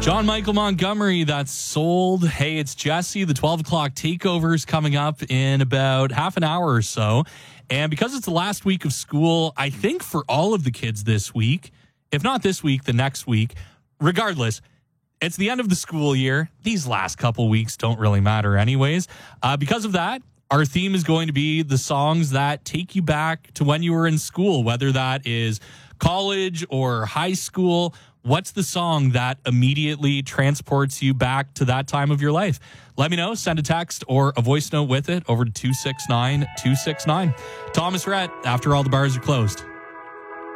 John Michael Montgomery, that's Sold. Hey, it's Jesse. The 12 o'clock takeover is coming up in about half an hour or so. And because it's the last week of school, I think for all of the kids this week, if not this week, the next week, regardless, it's the end of the school year. These last couple weeks don't really matter anyways. Because of that, our theme is going to be the songs that take you back to when you were in school, whether that is college or high school. What's the song that immediately transports you back to that time of your life? Let me know. Send a text or a voice note with it over to 269-269. Thomas Rhett, after all the bars are closed.